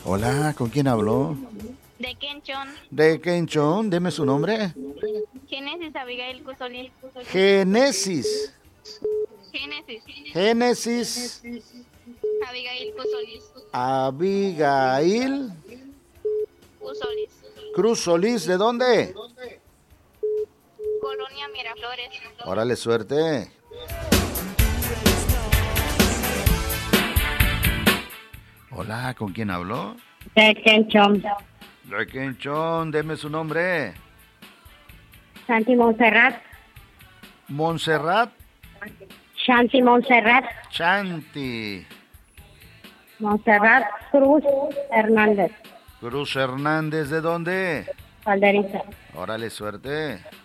Hola, ¿con quién habló? De Kenchon. De Kenchon, deme su nombre. Génesis Abigail Cusolí. Génesis. Génesis Génesis. Abigail Cusolí. Abigail. Cusolís. Cruz Solís, ¿de dónde? Colonia Miraflores. Órale, suerte. Hola, ¿con quién habló? De Kenchon. De Kenchon, deme su nombre. Santi Montserrat. Montserrat. Shanti Montserrat. Chanti. Montserrat Cruz Hernández. Cruz Hernández, ¿de dónde? Calderita. Órale, suerte.